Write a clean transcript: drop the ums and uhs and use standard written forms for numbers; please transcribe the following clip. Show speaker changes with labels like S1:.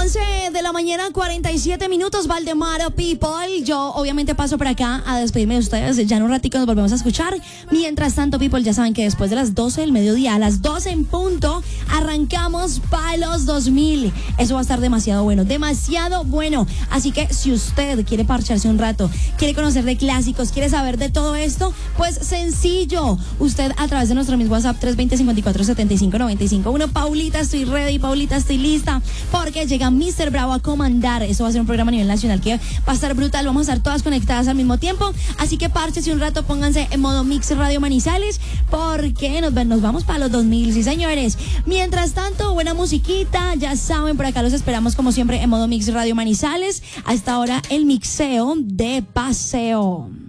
S1: 11 de la mañana, 47 minutos, Valdemaro People. Yo obviamente paso por acá a despedirme de ustedes. Ya en un ratico nos volvemos a escuchar. Mientras tanto, People, ya saben que después de las 12 del mediodía, a las 12 en punto, arrancamos Palos 2000. Eso va a estar demasiado bueno, demasiado bueno. Así que si usted quiere parcharse un rato, quiere conocer de clásicos, quiere saber de todo esto, pues sencillo. Usted a través de nuestro mismo WhatsApp 320-54-75-95. Paulita, estoy ready, Paulita, estoy lista, porque llega Mr. Bravo a comandar. Eso va a ser un programa a nivel nacional que va a estar brutal. Vamos a estar todas conectadas al mismo tiempo. Así que párchese un rato, pónganse en modo Mix Radio Manizales, porque nos vamos para los 2000, sí señores. Mientras tanto, buena musiquita, ya saben, por acá los esperamos como siempre en modo Mix Radio Manizales. Hasta ahora el mixeo de paseo.